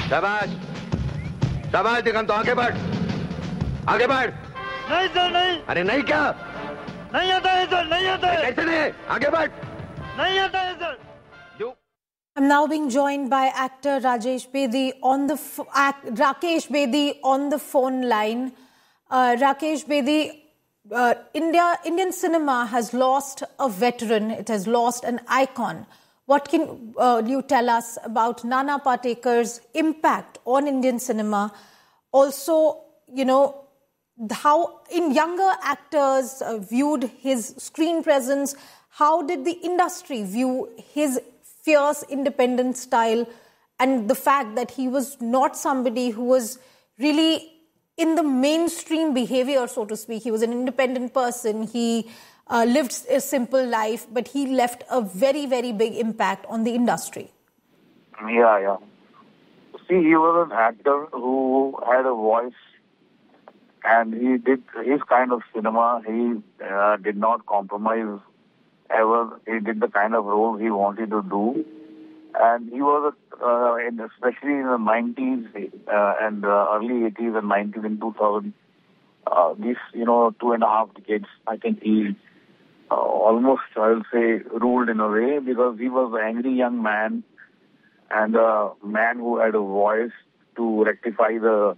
शाबाश शाबाश दिगंत, आगे बढ़ आगे बढ़। नहीं सर नहीं। अरे नहीं क्या? नहीं आता है सर, नहीं आता है। कैसे नहीं? आगे बढ़। नहीं आता है sir. I'm now being joined by actor Rakesh Bedi on the phone line. Rakesh Bedi, Indian cinema has lost a veteran. It has lost an icon. What can you tell us about Nana Patekar's impact on Indian cinema? Also, how in younger actors viewed his screen presence. How did the industry view his fierce independent style and the fact that he was not somebody who was really in the mainstream behavior, so to speak? He was an independent person. He lived a simple life, but he left a very, very big impact on the industry. Yeah. See, he was an actor who had a voice and he did his kind of cinema. He did not compromise ever. He did the kind of role he wanted to do. And he was, especially in the 90s and early 80s and 90s and 2000, these, 2.5 decades, I think he almost, I will say, ruled in a way, because he was an angry young man and a man who had a voice to rectify the,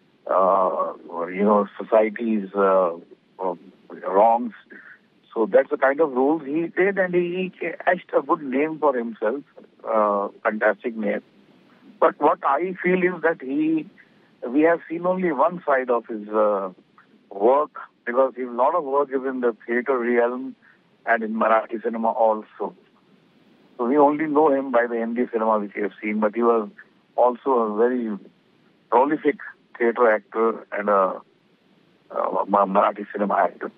society's wrongs. So that's the kind of roles he did, and he etched a good name for himself, fantastic name. But what I feel is that we have seen only one side of his work, because a lot of work is in the theatre realm and in Marathi cinema also. So we only know him by the Hindi cinema which we have seen, but he was also a very prolific theatre actor and a Marathi cinema actor.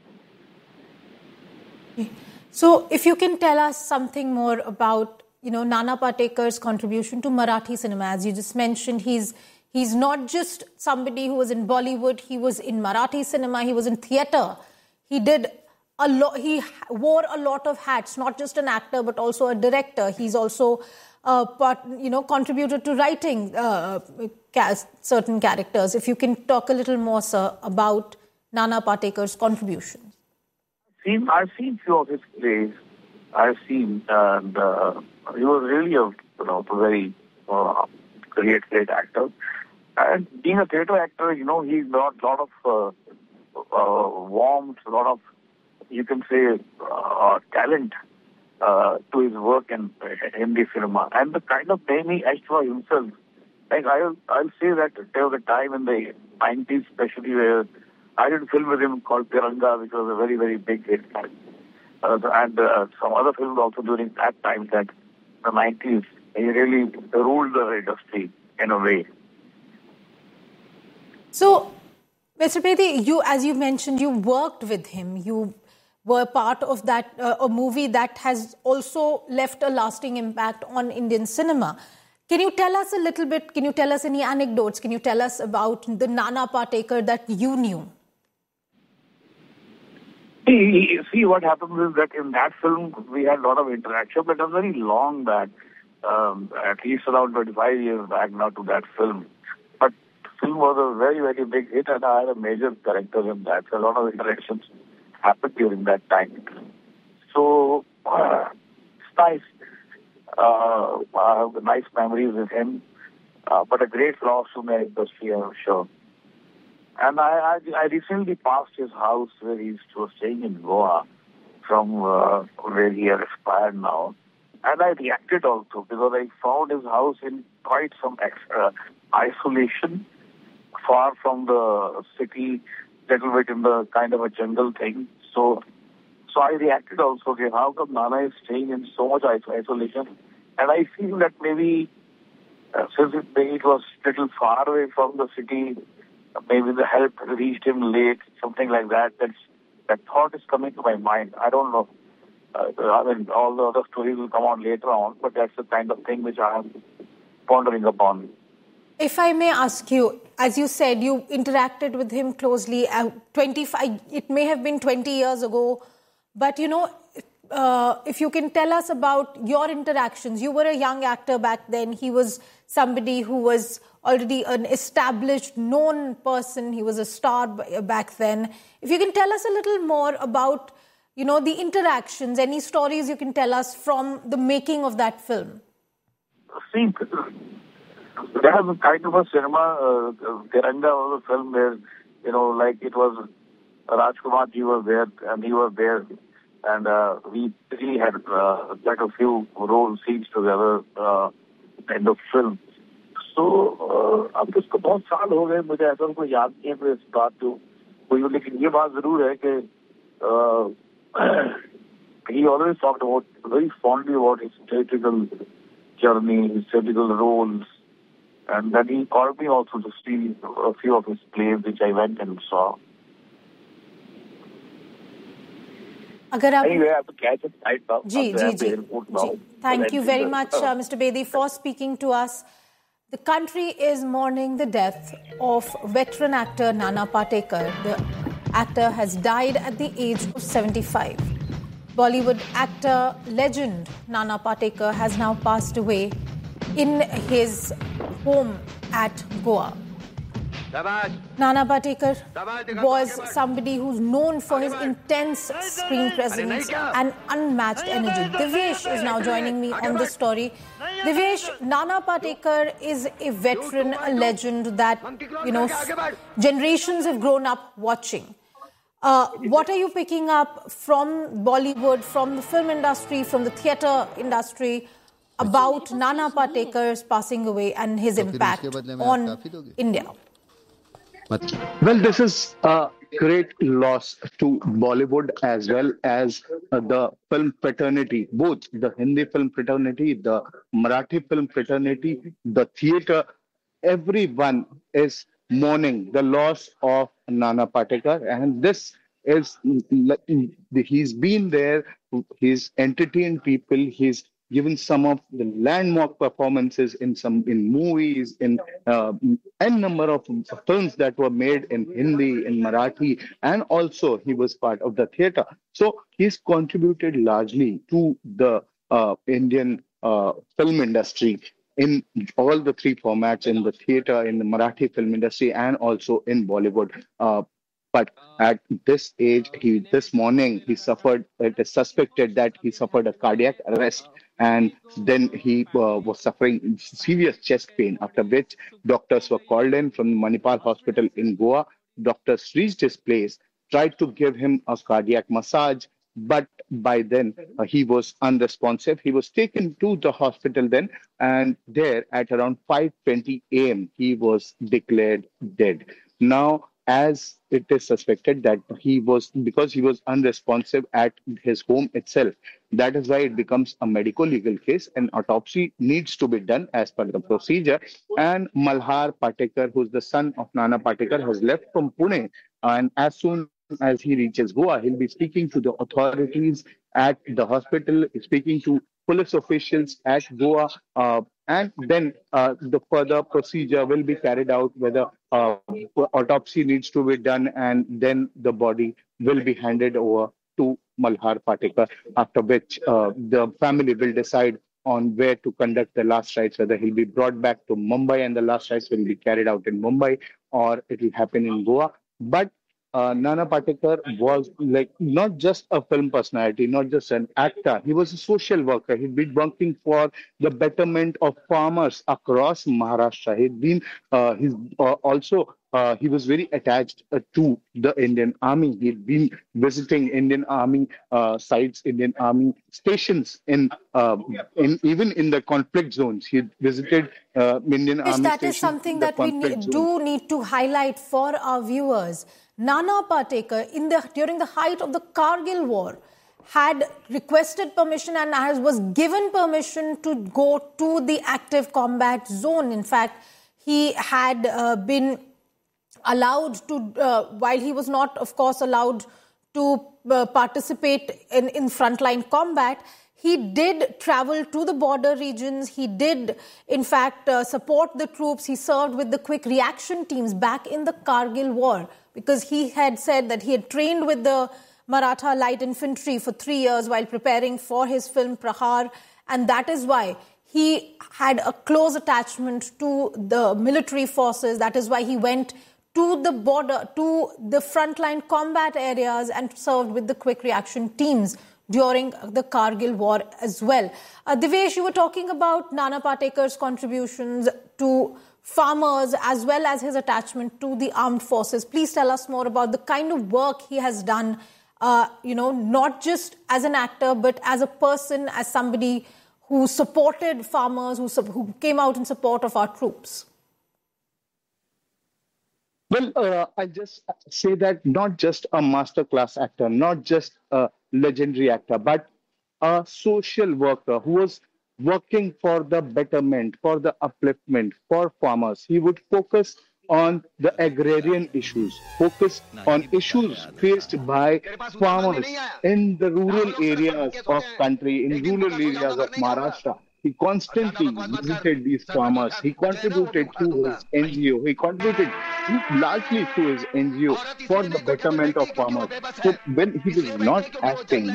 So, if you can tell us something more about, Nana Patekar's contribution to Marathi cinema. As you just mentioned, he's not just somebody who was in Bollywood. He was in Marathi cinema. He was in theatre. He did a lot. He wore a lot of hats. Not just an actor, but also a director. He's also contributed to writing certain characters. If you can talk a little more, sir, about Nana Patekar's contribution. I've seen few of his plays. I've seen, and he was really a very great actor. And being a theatre actor, he brought a lot of warmth, a lot of, you can say, talent to his work in Hindi cinema. And the kind of name he etched for himself. Like I'll say that there was a time in the 90s, especially, where I did a film with him called Tiranga, which was a very, very big hit. And some other films also during that time, that the 90s, he really ruled the industry in a way. So, Mr. Bedi, as you mentioned, you worked with him. You were part of that, a movie that has also left a lasting impact on Indian cinema. Can you tell us a little bit, can you tell us any anecdotes? Can you tell us about the Nana Patekar that you knew? See, what happens is that in that film, we had a lot of interaction, but it was very long back, at least around 25 years back now to that film. But the film was a very, very big hit, and I had a major character in that. So a lot of interactions happened during that time. So, it's nice. I have nice memories with him, but a great loss to my industry, I'm sure. And I recently passed his house where he was staying in Goa, from where he has expired now. And I reacted also, because I found his house in quite some isolation, far from the city, little bit in the kind of a jungle thing. So I reacted also, okay, how come Nana is staying in so much isolation? And I feel that maybe since it was little far away from the city, maybe the help reached him late, something like that. That thought is coming to my mind. I don't know. All the other stories will come on later on, but that's the kind of thing which I am pondering upon. If I may ask you, as you said, you interacted with him closely. 25, it may have been 20 years ago, but if you can tell us about your interactions. You were a young actor back then. He was somebody who was already an established, known person. He was a star back then. If you can tell us a little more about, the interactions, any stories you can tell us from the making of that film. See, there was kind of a cinema, Tiranga was a film where, like it was Rajkumar ji was there and he was there. And we really had quite a few role scenes together in the film. So, अब उसको बहुत साल हो गए मुझे ऐसा कोई याद नहीं है इस बात को लेकिन ये बात जरूर है कि he always talked about very fondly about his theatrical journey, his theatrical roles, and then he called me also to see a few of his plays which I went and saw. Anyway, I have to catch it right now. Thank you very much, Mr. Bedi, for speaking to us. The country is mourning the death of veteran actor Nana Patekar. The actor has died at the age of 75. Bollywood actor legend Nana Patekar has now passed away in his home at Goa. Nana Patekar was somebody who's known for his intense screen presence and unmatched energy. Divyesh is now joining me on this story. Divyesh, Nana Patekar is a veteran, a legend that, generations have grown up watching. What are you picking up from Bollywood, from the film industry, from the theatre industry about Nana Patekar's passing away and his impact on India? Well, this is a great loss to Bollywood as well as the film fraternity, both the Hindi film fraternity, the Marathi film fraternity, the theatre. Everyone is mourning the loss of Nana Patekar, and this is, he's been there, he's entertained people, he's given some of the landmark performances in movies, in n number of films that were made in Hindi, in Marathi, and also he was part of the theatre. So he's contributed largely to the Indian film industry in all the three formats, in the theatre, in the Marathi film industry, and also in Bollywood. But at this age, this morning, it is suspected that he suffered a cardiac arrest, and then he was suffering serious chest pain, after which doctors were called in from Manipal Hospital in Goa. Doctors reached his place, tried to give him a cardiac massage, but by then he was unresponsive. He was taken to the hospital then, and there at around 5:20 a.m., he was declared dead. Now, as it is suspected that because he was unresponsive at his home itself, that is why it becomes a medico-legal case. An autopsy needs to be done as per the procedure. And Malhar Patekar, who's the son of Nana Patekar, has left from Pune. And as soon as he reaches Goa, he'll be speaking to the authorities at the hospital, speaking to police officials at Goa, and then the further procedure will be carried out, whether autopsy needs to be done, and then the body will be handed over to Malhar Patekar, after which the family will decide on where to conduct the last rites, whether he'll be brought back to Mumbai and the last rites will be carried out in Mumbai, or it will happen in Goa. But Nana Patekar was not just a film personality, not just an actor. He was a social worker. He'd been working for the betterment of farmers across Maharashtra. He was very attached to the Indian Army. He'd been visiting Indian Army sites, Indian Army stations even in the conflict zones. He visited Indian Army stations. That is something that we need to highlight for our viewers. Nana Patekar, during the height of the Kargil war, had requested permission and was given permission to go to the active combat zone. In fact, he had been allowed to, while he was not, of course, allowed to participate in frontline combat, he did travel to the border regions. He did, in fact, support the troops. He served with the quick reaction teams back in the Kargil war, because he had said that he had trained with the Maratha Light Infantry for 3 years while preparing for his film Prahar, and that is why he had a close attachment to the military forces. That is why he went to the border, to the frontline combat areas and served with the quick reaction teams during the Kargil war as well. Divyesh, you were talking about Nana Patekar's contributions to farmers as well as his attachment to the armed forces. Please tell us more about the kind of work he has done, not just as an actor, but as a person, as somebody who supported farmers, who came out in support of our troops. Well, I'll just say that not just a masterclass actor, not just a legendary actor, but a social worker who was working for the betterment, for the upliftment, for farmers. He would focus on the agrarian issues, focus on issues faced by farmers in the rural areas of country, in rural areas of Maharashtra. He constantly visited these farmers. He contributed to his NGO. He contributed largely to his NGO for the betterment of farmers. So when he was not acting,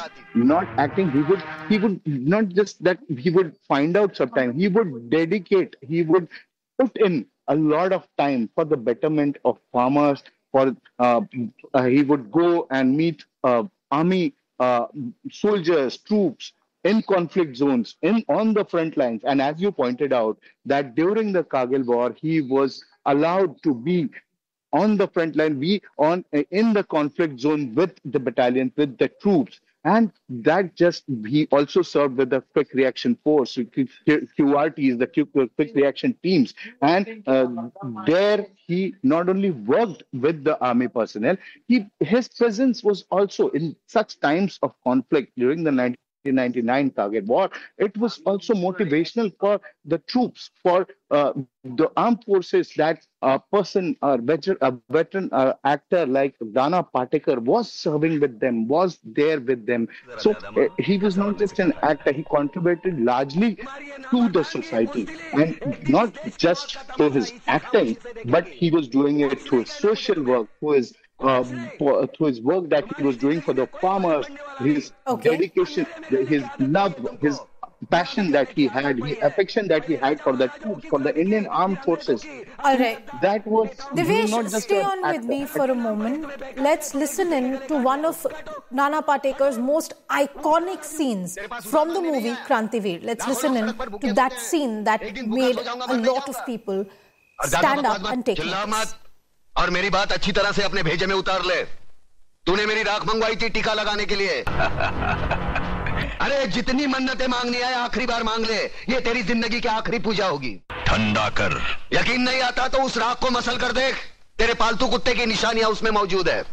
he would not just that he would find out sometime. He would dedicate. He would put in a lot of time for the betterment of farmers. He would go and meet army soldiers, troops in conflict zones, on the front lines. And as you pointed out, that during the Kargil war, he was allowed to be on the front line, in the conflict zone with the battalion, with the troops. And he also served with the quick reaction force, QRTs, the quick reaction teams. And there he not only worked with the army personnel, his presence was also in such times of conflict during the 1999 Kargil war. It was also motivational for the troops, for the armed forces, that a veteran actor like Nana Patekar was serving with them, was there with them. So he was not just an actor, he contributed largely to the society, and not just through his acting, but he was doing it through his social work, through his work that he was doing for the farmers, his dedication, his love, his passion that he had, his affection that he had for the troops, for the Indian Armed Forces. All right. That was Divyesh, stay on with me for a moment. Let's listen in to one of Nana Patekar's most iconic scenes from the movie Krantiveer. Let's listen in to that scene that made a lot of people stand up and take notice. और मेरी बात अच्छी तरह से अपने भेजे में उतार ले। तूने मेरी राख मंगवाई थी टीका लगाने के लिए। अरे जितनी मन्नतें मांगनी है आखिरी बार मांग ले, ये तेरी जिंदगी की आखिरी पूजा होगी। ठंडा कर। यकीन नहीं आता तो उस राख को मसल कर देख, तेरे पालतू कुत्ते की निशानियां उसमें मौजूद है।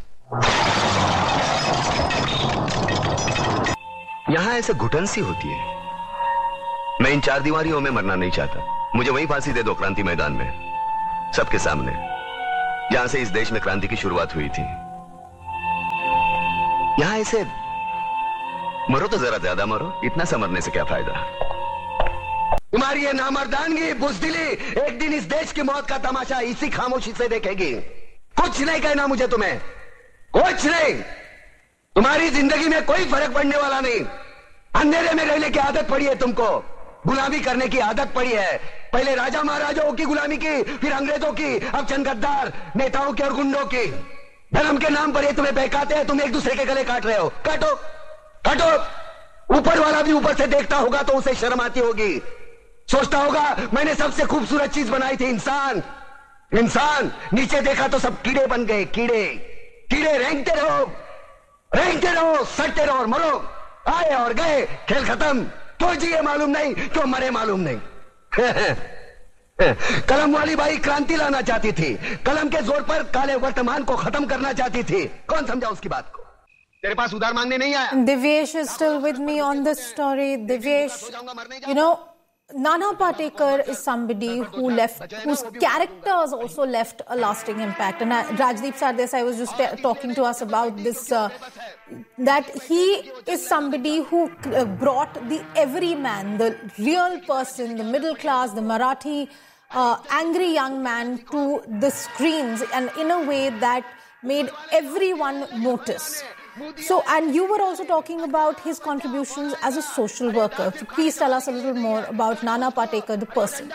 यहां ऐसे घुटन सी होती है। मैं इन चार दीवारियों में मरना नहीं चाहता, मुझे वहीं फांसी दे दो क्रांति मैदान में, सबके सामने, जहां से इस देश में क्रांति की शुरुआत हुई थी। यहां ऐसे मरो तो जरा ज्यादा मरो, इतना सा मरने से क्या फायदा। तुम्हारी ये नामर्दानगी, बुज़दिली एक दिन इस देश की मौत का तमाशा इसी खामोशी से देखेगी। कुछ नहीं कहना मुझे तुम्हें, कुछ नहीं। तुम्हारी जिंदगी में कोई फर्क पड़ने वाला नहीं। अंधेरे में रहने की आदत पड़ी है तुमको, गुलामी करने की आदत पड़ी है। पहले राजा महाराजाओं की गुलामी की, फिर अंग्रेजों की, अब चंद गद्दार नेताओं की और गुंडों की। धर्म के नाम पर ये तुम्हें बहकाते हैं, तुम एक दूसरे के गले काट रहे हो। काटो काटो। ऊपर वाला भी ऊपर से देखता होगा तो उसे शर्म आती होगी, सोचता होगा मैंने सबसे खूबसूरत चीज बनाई थी, इंसान। इंसान नीचे देखा तो सब कीड़े बन गए, कीड़े। कीड़े रेंगते रहो, सटते रहो और मरो। आए और गए, खेल खत्म। क्यों जिए मालूम नहीं, क्यों मरे मालूम नहीं। कलम वाली बाई क्रांति लाना चाहती थी, कलम के जोर पर काले वर्तमान को खत्म करना चाहती थी। कौन समझा उसकी बात को। तेरे पास उधार मांगने नहीं आया। Divyesh is still with me on this story. Divyesh, Nana Patekar is somebody whose characters also left a lasting impact. And Rajdeep Sardesai was just talking to us about this, that he is somebody who brought the everyman, the real person, the middle class, the Marathi angry young man to the screens, and in a way that made everyone notice. So, and you were also talking about his contributions as a social worker. So please tell us a little more about Nana Patekar, the person.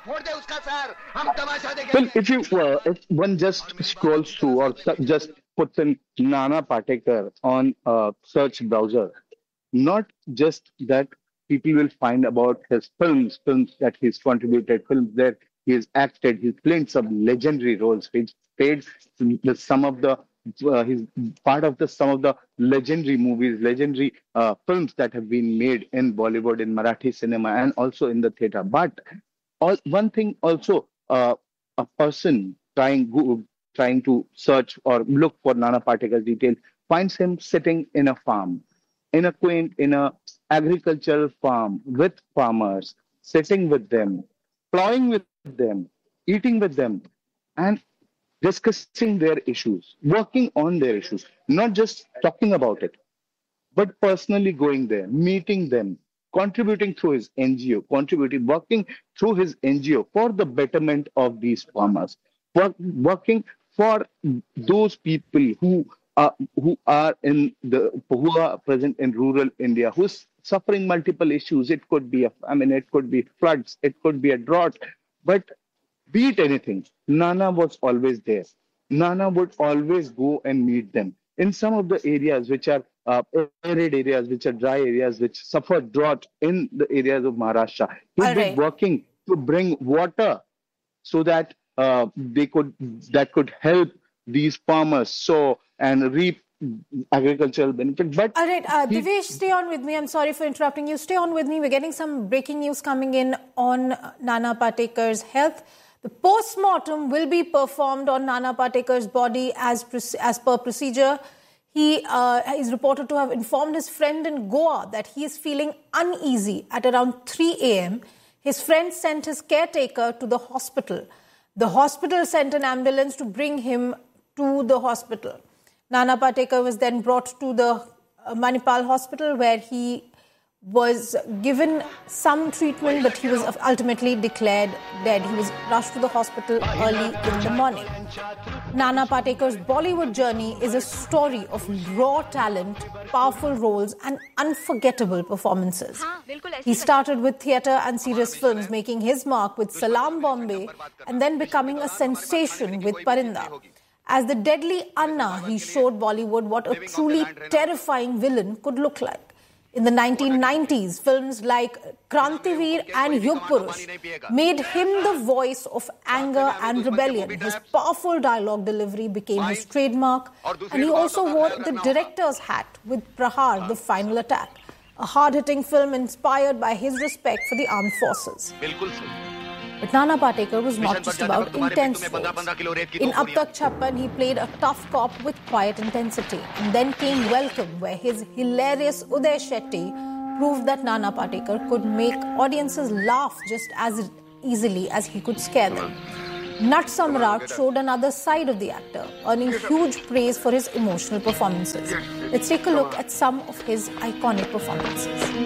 Well, if one just scrolls through or just puts in Nana Patekar on a search browser, not just that people will find about his films that he's contributed, films that he's acted, he's played some legendary roles. He's played some of the he's part of the some of the legendary movies, legendary films that have been made in Bollywood, in Marathi cinema, and also in the theater. But one thing also, a person trying to search or look for Nana Patekar's details finds him sitting in a farm, in a agricultural farm with farmers, sitting with them, plowing with them, eating with them, and discussing their issues, working on their issues, not just talking about it, but personally going there, meeting them, contributing through his NGO, working through his NGO for the betterment of these farmers, working for those people who are who are present in rural India, who's suffering multiple issues. It could be a famine, it could be floods, it could be a drought, but be it anything, Nana was always there. Nana would always go and meet them in some of the areas which are arid areas, which are dry areas, which suffer drought in the areas of Maharashtra. He'd be working to bring water so that that could help these farmers sow and reap agricultural benefit. But all right, Divesh, stay on with me. I'm sorry for interrupting you. Stay on with me. We're getting some breaking news coming in on Nana Patekar's health. The post-mortem will be performed on Nana Patekar's body as per procedure. He is reported to have informed his friend in Goa that he is feeling uneasy at around 3 a.m. His friend sent his caretaker to the hospital. The hospital sent an ambulance to bring him to the hospital. Nana Patekar was then brought to the Manipal hospital where he was given some treatment, but he was ultimately declared dead. He was rushed to the hospital early in the morning. Nana Patekar's Bollywood journey is a story of raw talent, powerful roles and unforgettable performances. He started with theatre and serious films, making his mark with Salaam Bombay and then becoming a sensation with Parinda. As the deadly Anna, he showed Bollywood what a truly terrifying villain could look like. In the 1990s, films like Krantiveer and Yug Purush made him the voice of anger and rebellion. His powerful dialogue delivery became his trademark, and he also wore the director's hat with Prahar, The Final Attack, a hard-hitting film inspired by his respect for the armed forces. But Nana Patekar was not just about intense roles. In Ab Tak Chhappan, he played a tough cop with quiet intensity. And then came Welcome, where his hilarious Uday Shetty proved that Nana Patekar could make audiences laugh just as easily as he could scare them. Nat Samrat showed another side of the actor, earning huge praise for his emotional performances. Let's take a look at some of his iconic performances.